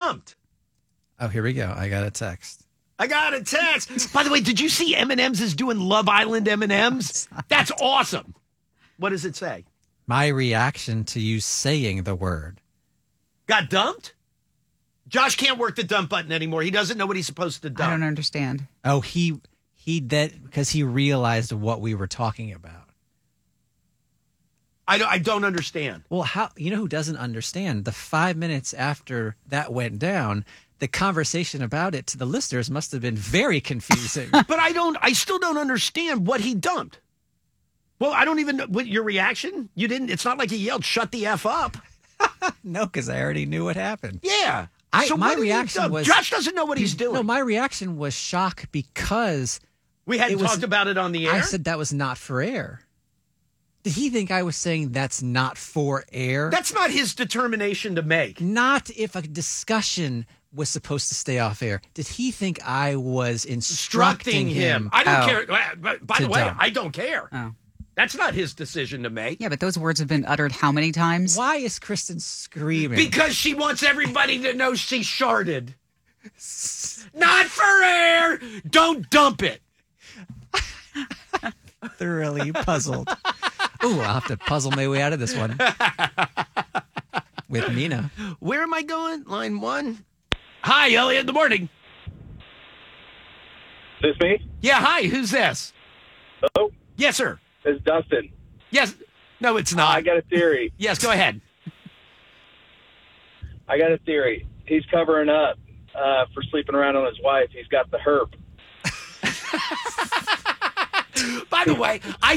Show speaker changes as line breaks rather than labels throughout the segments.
dumped.
Oh, here we go. I got a text.
I got a text. By the way, did you see M&M's is doing Love Island M&M's? That's awesome. What does it say?
My reaction to you saying the word.
Got dumped? Josh can't work the dump button anymore. He doesn't know what he's supposed to dump.
I don't understand.
Oh, he did because he realized what we were talking about.
I don't understand.
Well, you know who doesn't understand? The 5 minutes after that went down, the conversation about it to the listeners must have been very confusing.
But I still don't understand what he dumped. Well, I don't even know what your reaction. You didn't. It's not like he yelled, "Shut the F up."
No, because I already knew what happened.
Yeah. So
my reaction was
Josh doesn't know what he's doing.
No, my reaction was shock because
we hadn't talked about it on the air.
I said that was not for air. Did he think I was saying that's not for air?
That's not his determination to make.
Not if a discussion was supposed to stay off air. Did he think I was instructing him?
I don't care. By the way,
dump.
I don't care.
Oh.
That's not his decision to make.
Yeah, but those words have been uttered how many times?
Why is Kristen screaming?
Because she wants everybody to know she sharded. Not for air. Don't dump it.
Thoroughly puzzled. Ooh, I'll have to puzzle my way out of this one. With Nina.
Where am I going? Line 1. Hi, Elliot. Good morning.
Is this me?
Yeah, hi. Who's this?
Hello?
Yes, sir.
It's Dustin.
Yes. No, it's not.
I got a theory.
Yes, go ahead.
I got a theory. He's covering up for sleeping around on his wife. He's got the herp.
By the way, I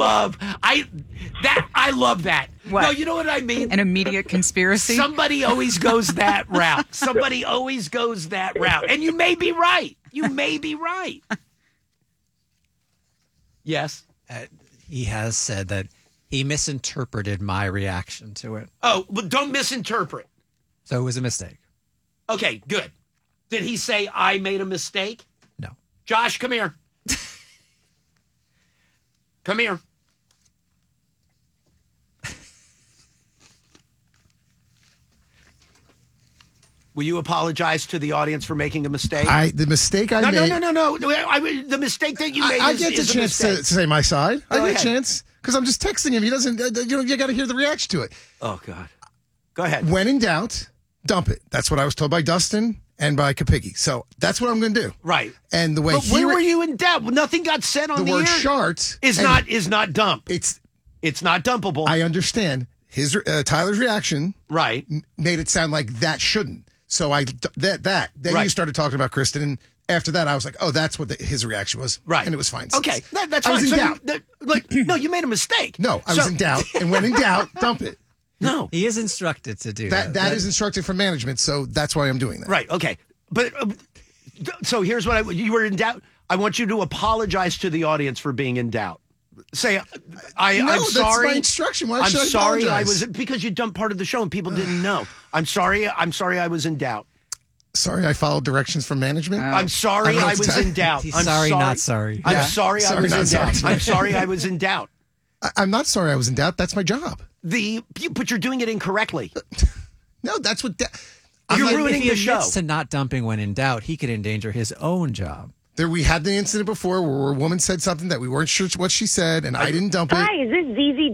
love that.
What?
No, you know what I mean?
An immediate conspiracy?
Somebody always goes that route. Somebody always goes that route. And you may be right. You may be right. Yes.
He has said that he misinterpreted my reaction to it.
Oh, well, don't misinterpret.
So it was a mistake.
Okay, good. Did he say I made a mistake?
No.
Josh, come here. Come here. Will you apologize to the audience for making a mistake?
The mistake I made.
No. The mistake that you made
I
is
get the
a
chance
mistake.
to say my side.
Go
I get
ahead.
a chance because I'm just texting him. He doesn't. You got to hear the reaction to it.
Oh, God. Go ahead.
When in doubt, dump it. That's what I was told by Dustin and by Kapicki. So that's what I'm going to do.
Right.
And the way
But where were you in doubt? Nothing got said on
the
the
word
air.
shart
is not dump. It's not dumpable.
I understand his Tyler's reaction.
Right.
Made it sound like that shouldn't. So then
Right.
you started talking about Kristen, and after that I was like, oh, that's what his reaction was.
Right.
And it was fine.
Okay, that's
I
fine.
was in doubt.
No, you made a mistake.
No, I was in doubt, and when in doubt, dump it.
No.
He is instructed to do that.
That is instructed from management, so that's why I'm doing that.
Right. Okay. But so here's what you were in doubt. I want you to apologize to the audience for being in doubt. Say, I'm
that's
sorry.
my instruction. Why
I'm
should I
sorry.
apologize?
Because you dumped part of the show and people didn't know. I'm sorry. I was in doubt.
Sorry, I followed directions from management.
I'm sorry. I was in doubt.
He's
I'm
sorry, not sorry.
I'm
Yeah.
sorry. I
Sorry,
was
not
in doubt.
sorry.
I'm sorry. I was in doubt.
I'm not sorry I was in doubt. That's my job.
But you're doing it incorrectly.
No, that's what.
You're
If
ruining
he
the show.
admits to not dumping when in doubt, he could endanger his own job.
We had the incident before where a woman said something that we weren't sure what she said, and I didn't dump it.
Hi, is this ZZ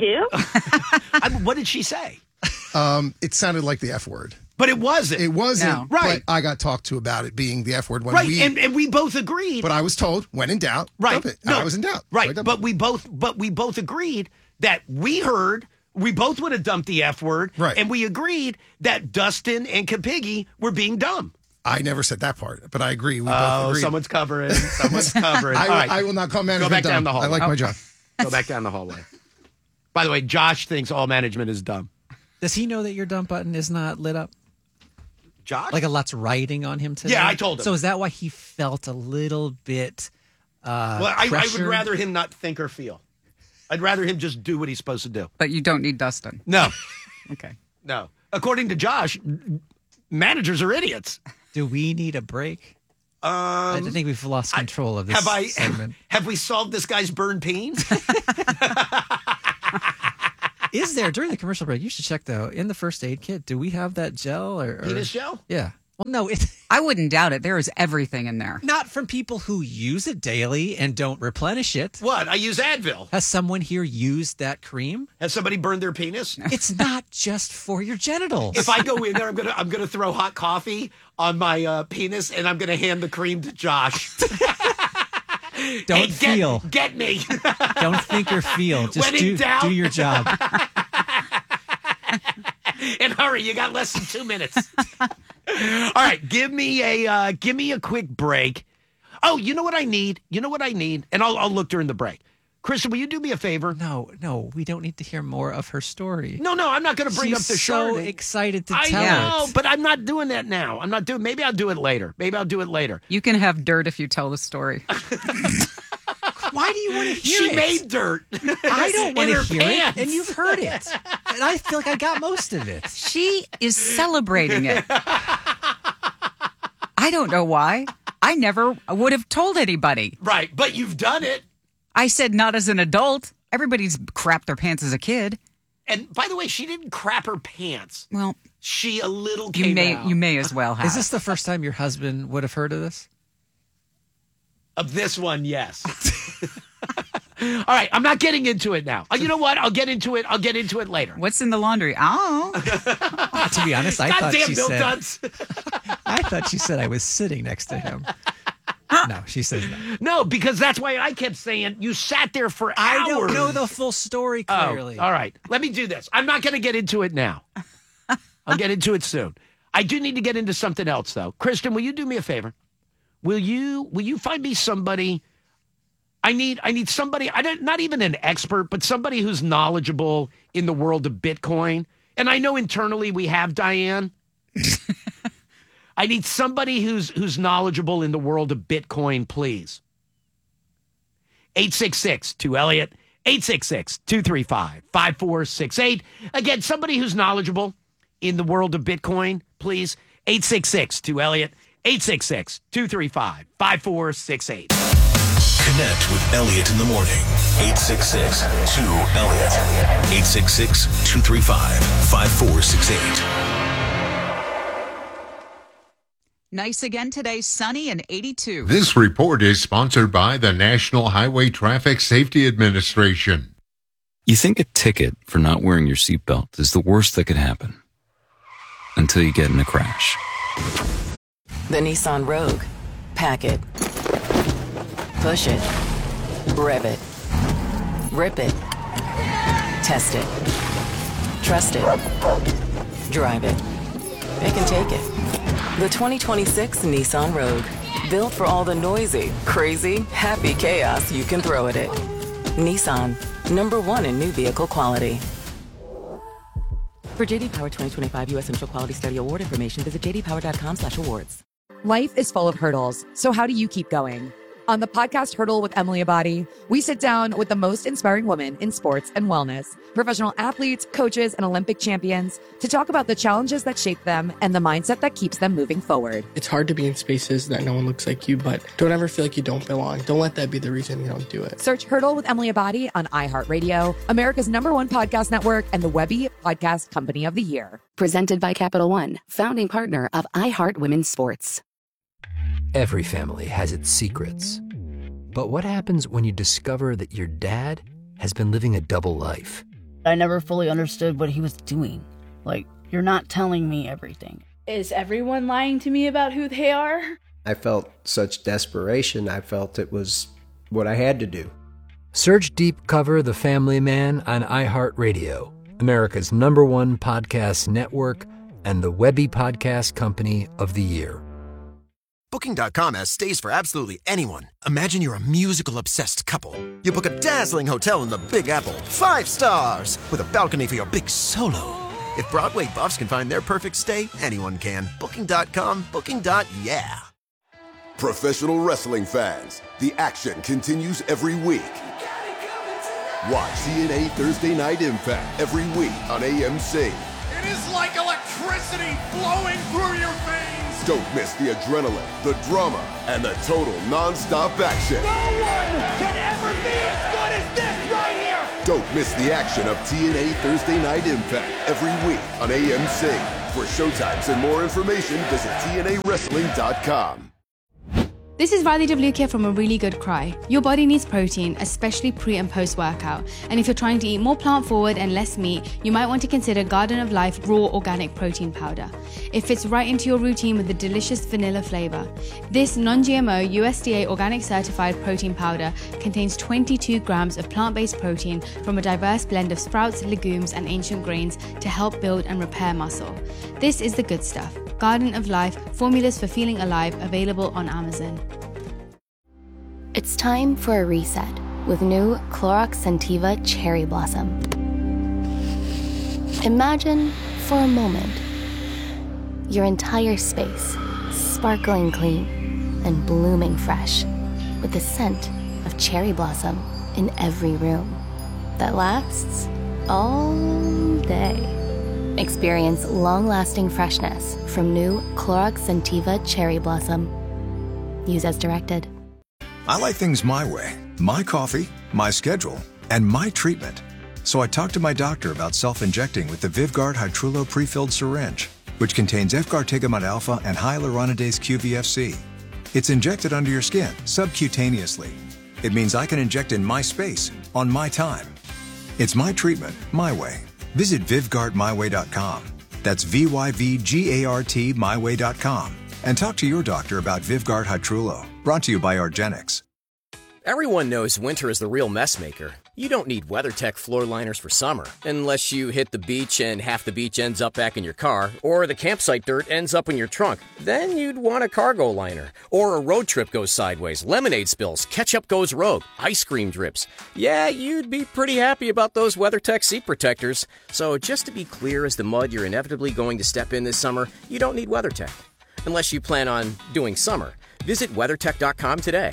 Do?
What did she say?
It sounded like the F word.
But it wasn't.
It wasn't.
No.
Right.
But I got talked to about it being the F word when
Right,
we.
and we both agreed.
But I was told, when in doubt,
Right.
dump it. And I was in doubt. So I
Right.
dumped
But
it.
we both agreed that we both would have dumped the F word.
Right.
And we agreed that Dustin and Kapiggy were being dumb.
I never said that part, but I agree. We both agreed.
Someone's covering. Someone's covering. All right.
I will not call management
back
dumb.
down the hall.
I like my job.
Go back down the hallway. By the way, Josh thinks all management is dumb.
Does he know that your dump button is not lit up?
Josh?
Like a lot's writing on him today?
Yeah, I told him.
So is that why he felt a little bit
well, I would
pressured?
rather him not think or feel. I'd rather him just do what he's supposed to do.
But you don't need Dustin.
No.
Okay.
No. According to Josh, managers are idiots.
Do we need a break? I think we've lost control of this segment.
Have we solved this guy's burn peen?
Is there, during the commercial break, you should check though, in the first aid kit, do we have that gel or
Penis gel?
Yeah. Well, no, it's
I wouldn't doubt it. There is everything in there.
not from people who use it daily and don't replenish it.
What? I use Advil.
Has someone here used that cream?
Has somebody burned their penis?
It's not just for your genitals.
If I go in there, I'm gonna throw hot coffee on my penis, and I'm gonna hand the cream to Josh.
Don't feel.
Get me.
Don't think or feel. Just
When in doubt.
do your job.
And hurry, you got less than 2 minutes. All right, give me a quick break. Oh, you know what I need? And I'll look during the break. Kristen, will you do me a favor?
No, we don't need to hear more of her story.
No, I'm not going to bring
She's
up the
so
Chardonnay.
excited to
I
tell
know,
it.
but I'm not doing that now. Maybe I'll do it later.
You can have dirt if you tell the story.
Why do you want to hear
She
it?
made dirt.
I don't want
in
to
her
hear
pants.
it, and you've heard it. And I feel like I got most of it.
She is celebrating it. I don't know why. I never would have told anybody.
Right, but you've done it.
I said not as an adult. Everybody's crapped their pants as a kid.
And by the way, she didn't crap her pants.
Well,
She a little
you
came
may
out.
you may as well have.
Is this the first time your husband would have heard of this?
Of this one, yes. All right, I'm not getting into it now. You know what? I'll get into it later.
What's in the laundry? Oh,
To be honest, I thought
Goddamn
she
Bill
said.
Dunce.
I thought she said I was sitting next to him. No, she says no.
No, because that's why I kept saying you sat there for hours.
I don't know the full story clearly.
Oh, all right. Let me do this. I'm not going to get into it now. I'll get into it soon. I do need to get into something else, though. Kristen, will you do me a favor? Will you find me somebody? I need somebody. Not even an expert, but somebody who's knowledgeable in the world of Bitcoin. And I know internally we have Diane. I need somebody who's knowledgeable in the world of Bitcoin, please. 866-2-ELLIOT, 866-235-5468. Again, somebody who's knowledgeable in the world of Bitcoin, please. 866-2-ELLIOT, 866-235-5468.
Connect with Elliot in the morning. 866-2-ELLIOT. 866-235-5468.
nice again today, sunny and 82.
This report is sponsored by the National Highway Traffic Safety Administration.
You think a ticket for not wearing your seatbelt is the worst that could happen. Until you get in a crash.
The Nissan Rogue. Pack it. Push it. Rev it. Rip it. Test it. Trust it. Drive it. It can take it. The 2026 Nissan Rogue. Built for all the noisy, crazy, happy chaos you can throw at it. Nissan. #1 in new vehicle quality. For JD Power 2025 U.S. Central Quality Study Award information, visit jdpower.com/awards.
Life is full of hurdles, so how do you keep going? On the podcast Hurdle with Emily Abadi, we sit down with the most inspiring women in sports and wellness, professional athletes, coaches, and Olympic champions to talk about the challenges that shape them and the mindset that keeps them moving forward.
It's hard to be in spaces that no one looks like you, but don't ever feel like you don't belong. Don't let that be the reason you don't do it.
Search Hurdle with Emily Abadi on iHeartRadio, America's #1 podcast network, and the Webby Podcast Company of the Year.
Presented by Capital One, founding partner of iHeart Women's Sports.
Every family has its secrets. But what happens when you discover that your dad has been living a double life?
I never fully understood what he was doing. Like, you're not telling me everything.
Is everyone lying to me about who they are?
I felt such desperation. I felt it was what I had to do.
Search Deep Cover The Family Man on iHeartRadio, America's #1 podcast network, and the Webby Podcast Company of the Year.
Booking.com has stays for absolutely anyone. Imagine you're a musical-obsessed couple. You book a dazzling hotel in the Big Apple, 5 stars, with a balcony for your big solo. If Broadway buffs can find their perfect stay, anyone can. Booking.com, booking.yeah.
Professional wrestling fans, the action continues every week. Watch TNA Thursday Night Impact every week on AMC.
It is like electricity flowing through your veins.
Don't miss the adrenaline, the drama, and the total non-stop action.
No one can ever be as good as this right here.
Don't miss the action of TNA Thursday Night Impact every week on AMC. For showtimes and more information, visit TNAWrestling.com.
This is Riley DeBluke from A Really Good Cry. Your body needs protein, especially pre and post workout. And if you're trying to eat more plant forward and less meat, you might want to consider Garden of Life Raw Organic Protein Powder. It fits right into your routine with a delicious vanilla flavor. This non-GMO USDA organic certified protein powder contains 22 grams of plant-based protein from a diverse blend of sprouts, legumes, and ancient grains to help build and repair muscle. This is the good stuff. Garden of Life, formulas for feeling alive, available on Amazon.
It's time for a reset with new Clorox Scentiva Cherry Blossom. Imagine, for a moment, your entire space sparkling clean and blooming fresh with the scent of cherry blossom in every room that lasts all day. Experience long-lasting freshness from new Clorox Scentiva Cherry Blossom. Use as directed.
I like things my way. My coffee, my schedule, and my treatment. So I talked to my doctor about self-injecting with the Vyvgart Hytrulo pre-filled syringe, which contains F-gartigimod alpha and hyaluronidase QVFC. It's injected under your skin, subcutaneously. It means I can inject in my space, on my time. It's my treatment, my way. Visit VyvgartMyWay.com. That's VYVGART MyWay.com. And talk to your doctor about Vyvgart Hytrulo. Brought to you by Argenix.
Everyone knows winter is the real mess maker. You don't need WeatherTech floor liners for summer, unless you hit the beach and half the beach ends up back in your car, or the campsite dirt ends up in your trunk. Then you'd want a cargo liner. Or a road trip goes sideways, lemonade spills, ketchup goes rogue, ice cream drips. Yeah, you'd be pretty happy about those WeatherTech seat protectors. So just to be clear as the mud you're inevitably going to step in this summer, you don't need WeatherTech. Unless you plan on doing summer. Visit WeatherTech.com today.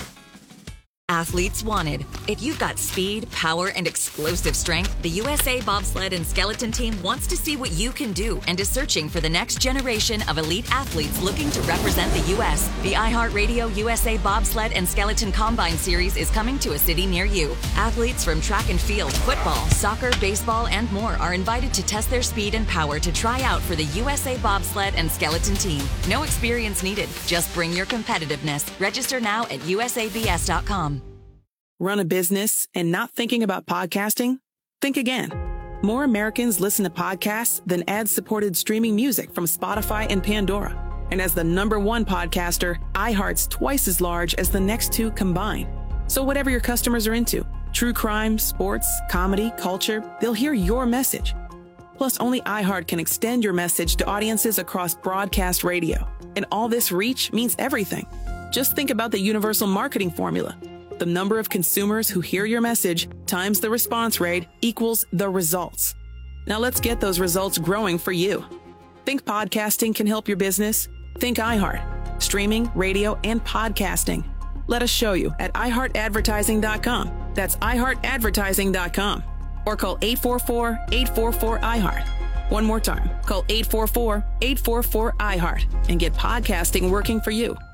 Athletes wanted. If you've got speed, power, and explosive strength, the USA Bobsled and Skeleton Team wants to see what you can do and is searching for the next generation of elite athletes looking to represent the U.S. The iHeartRadio USA Bobsled and Skeleton Combine Series is coming to a city near you. Athletes from track and field, football, soccer, baseball, and more are invited to test their speed and power to try out for the USA Bobsled and Skeleton Team. No experience needed. Just bring your competitiveness. Register now at usabs.com.
Run a business and not thinking about podcasting? Think again. More Americans listen to podcasts than ad-supported streaming music from Spotify and Pandora. And as the #1 podcaster, iHeart's twice as large as the next two combined. So whatever your customers are into, true crime, sports, comedy, culture, they'll hear your message. Plus, only iHeart can extend your message to audiences across broadcast radio. And all this reach means everything. Just think about the universal marketing formula. The number of consumers who hear your message times the response rate equals the results. Now let's get those results growing for you. Think podcasting can help your business? Think iHeart. Streaming, radio, and podcasting. Let us show you at iHeartAdvertising.com. That's iHeartAdvertising.com. Or call 844-844-iHeart. One more time. Call 844-844-iHeart and get podcasting working for you.